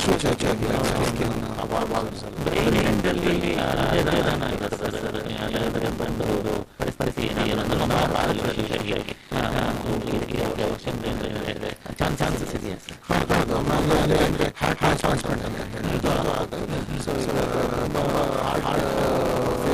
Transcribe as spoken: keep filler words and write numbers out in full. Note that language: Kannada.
ಸೂಚಕವಾಗಿ ಬ್ರೈನ್ದಲ್ಲಿ ಅಧ್ಯಯನ ಆಗಿದೆ ಸರ್. ಯಾವ್ದಾದ್ರೆ ಬಂದು ಪರಿಸ್ಥಿತಿ ಏನಾದರೂ ಮಾಡಲಿಕ್ಕೆ ಚಾನ್ಸಸ್ ಇದೆಯಾ ಸರ್? ಹೌದು, ಹಾರ್ಟ್ ಟ್ರಾನ್ಸ್ಪ್ಲಾಂಟ್ ಅಂತ